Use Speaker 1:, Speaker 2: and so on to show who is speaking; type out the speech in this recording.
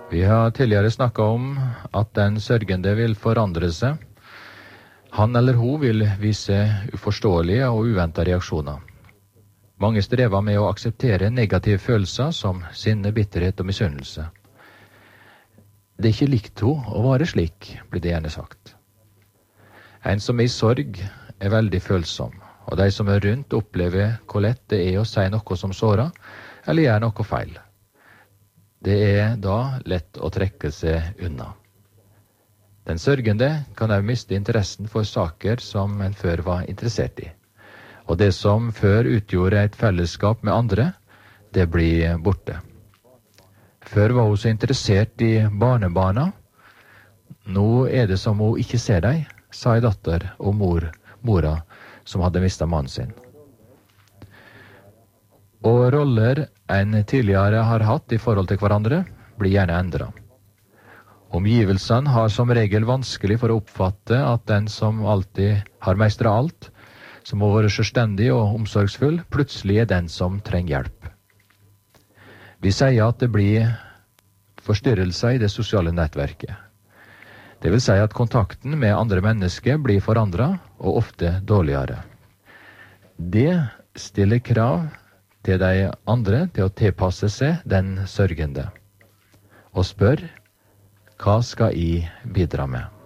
Speaker 1: Vi har tidligere snakket om at den sørgende vil forandre seg. Han eller hun vil vise uforståelige og uventede reaksjoner. Mange strever med å akseptere negative følelser som sinne, bitterhet og misunnelse. Det er ikke likt henne å være slik, blir det gjerne sagt. En som er i sorg, er veldig følsom, og de som er rundt opplever hvor lett det er å si noe som sårer, eller gjøre noe feil. Det er da lett å trekke seg unna. Den sørgende kan også miste interessen for saker som en før var interessert i. Og det som før utgjorde et fellesskap med andre, det blir borte. Før var hun så interessert i barnebarna. Nå er det som hun ikke ser dem, sa en datter og mora som hadde mistet mannen sin. Og roller en tidligere har hatt i forhold til hverandre, blir gjerne endret. Omgivelsene har som regel vanskelig for å oppfatte at den som alltid har meistret alt, som må være selvstendig og omsorgsfull, plutselig er den som trenger hjelp. Vi sier at det blir forstyrrelser i det sosiale nettverket. Det vil si at kontakten med andre mennesker blir forandret og ofte dårligere. Det stiller krav til de andre til å tilpasse seg den sørgende, og spør: hva skal jeg bidra med?